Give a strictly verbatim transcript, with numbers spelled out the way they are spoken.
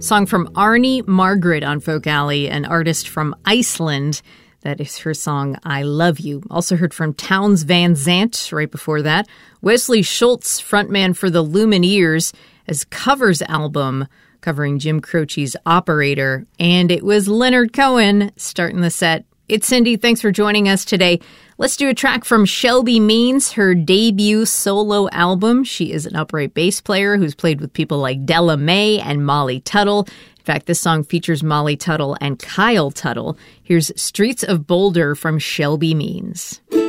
Song from Arnie Margaret on Folk Alley, an artist from Iceland. That is her song, I Love You. Also heard from Townes Van Zandt right before that. Wesley Schultz, frontman for the Lumineers, as covers album covering Jim Croce's Operator. And it was Leonard Cohen starting the set. It's Cindy. Thanks for joining us today. Let's do a track from Shelby Means, her debut solo album. She is an upright bass player who's played with people like Della Mae and Molly Tuttle. In fact, this song features Molly Tuttle and Kyle Tuttle. Here's Streets of Boulder from Shelby Means.